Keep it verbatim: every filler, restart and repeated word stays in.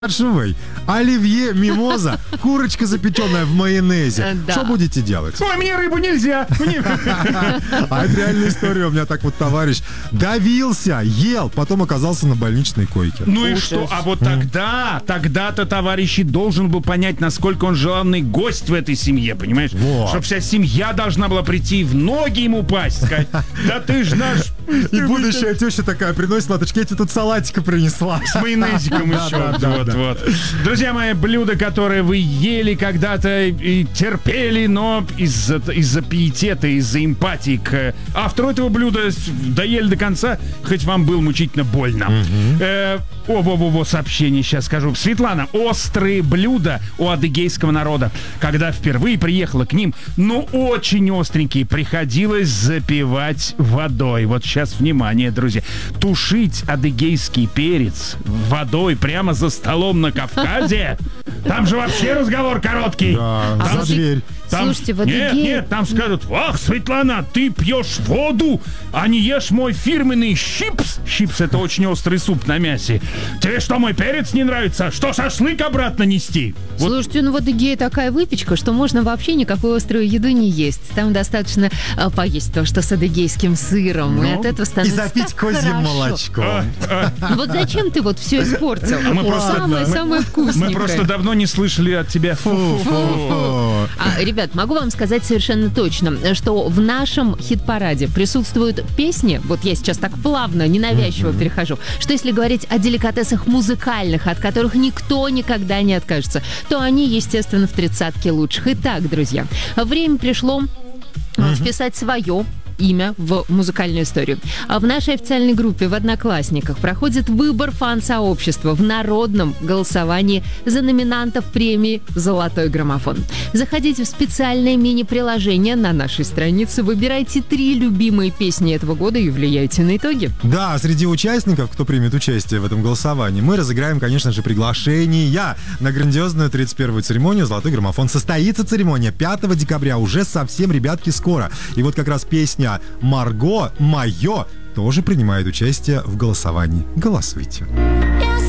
Спрашивай. Оливье, мимоза, курочка запеченная в майонезе. Да. Что будете делать? Ой, мне рыбу нельзя. Мне- А это реальная история. У меня так вот товарищ давился, ел, потом оказался на больничной койке. Ну и Ужас. что? А вот тогда, тогда-то товарищ и должен был понять, насколько он желанный гость в этой семье, понимаешь? Вот. Что вся семья должна была прийти и в ноги ему пасть, сказать: да ты ж наш... И будущая теща такая приносит: Ладочка, я тебе тут салатика принесла. С майонезиком еще. Да, да, Вот, да. вот. Друзья мои, блюда, которые вы ели когда-то и терпели, но из-за, из-за пиетета, из-за эмпатии к автору этого блюда доели до конца, хоть вам было мучительно больно. Э, О-во-во-во, сообщение сейчас скажу. Светлана, острые блюда у адыгейского народа. Когда впервые приехала к ним, ну, очень остренькие, приходилось запивать водой. Вот сейчас, внимание, друзья. Тушить адыгейский перец водой прямо за столом на Кавказе? Там же вообще разговор короткий. Да, А за вот- дверь. Там- Слушайте, в Нет, Адыгее- нет, там скажут: ах, Светлана, ты пьешь воду, а не ешь мой фирменный щипс. Щипс — это очень острый суп на мясе. Тебе что, мой перец не нравится? Что, шашлык обратно нести? Вот. Слушайте, ну в Адыгее такая выпечка, что можно вообще никакую острую еду не есть. Там достаточно а, поесть то, что с адыгейским сыром, и Ну, от этого И становится запить так козьим хорошо. молочком. А, а, Ну вот зачем ты вот все испортил? А мы просто- Самое, мы- самое вкусненькое. Мы просто давно не слышали от тебя. Фу-фу-фу. А, ребят, могу вам сказать совершенно точно, что в нашем хит-параде присутствуют песни, вот я сейчас так плавно, ненавязчиво перехожу, что если говорить о деликатесах музыкальных, от которых никто никогда не откажется, то они, естественно, в тридцатке лучших. Итак, друзья, время пришло а, вписать свое имя в музыкальную историю. А в нашей официальной группе в Одноклассниках проходит выбор фан-сообщества в народном голосовании за номинантов премии «Золотой граммофон». Заходите в специальное мини-приложение на нашей странице, выбирайте три любимые песни этого года и влияйте на итоги. Да, среди участников, кто примет участие в этом голосовании, мы разыграем, конечно же, приглашения на грандиозную тридцать первую церемонию «Золотой граммофон». Состоится церемония пятого декабря, уже совсем, ребятки, скоро. И вот как раз песня «Марго», «Моё» тоже принимает участие в голосовании. Голосуйте.